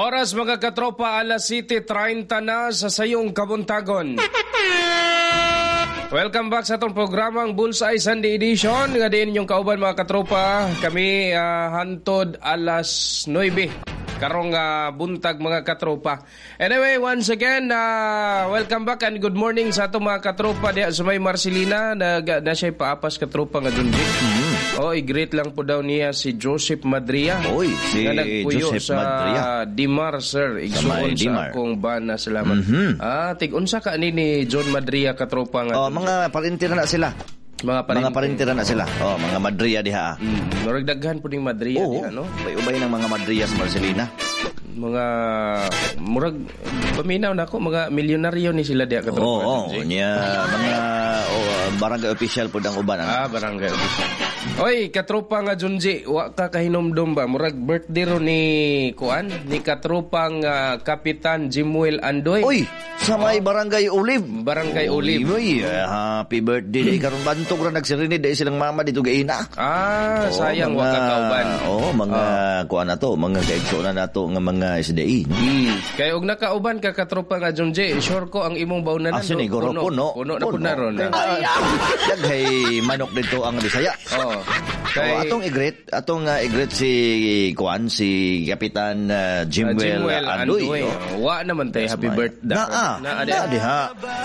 Oras mga katropa, alas 7:30 na sa sayong kabuntagon. Welcome back sa itong programang Bullseye Sunday Edition. Nga din yung kauban mga katropa. Kami hantod alas 9. Karong buntag mga katropa. Anyway, once again, welcome back and good morning sa itong mga katropa diya sa may Marcelina. Na siya'y paapas katropa nga dun. Great lang po daw niya si Joseph Madria. Si Joseph Madria. Dimar, sir. Igsuon sa akong bana. Salamat. Tig-unsa ka ni John Madria katropa nga. Mga parintira na sila. Mga parintira na sila. Mga Madria diha. Naragdaghan po ng Madria diha, no? Ubay ng mga Madria sa Marcelina. Mga murag paminaw na ako, mga milyonaryo ni sila diha katropa. Mga barangay official po ang uban. Barangay official. Katropa nga Junji, wa ka kahinomdom ba? Murag birthday ro ni katropang Kapitan Jimuel Andoy. Sa may Barangay Olive. Barangay Olive. Happy birthday. Karon bantog ra nagsirinid dahil silang mama dito gaina. Sayang wa ka kauban. Mga kuan na to, mga kaigsoon na to nga mga SDI. Kaya og nakauban ka katropa nga Junji, sure ko ang imong baunanan. Puno na po na ron. Daghay manok dito ang Bisaya. Atong igret si Kapitan Jimuel Andoy. Wa naman tay happy birthday. Na diha.